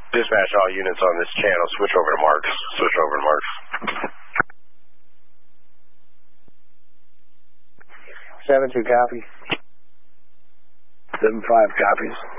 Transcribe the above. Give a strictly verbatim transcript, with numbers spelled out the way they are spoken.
Dispatch all units on this channel. Switch over to Marks. Switch over to Marks. seven two copy. seven five copies.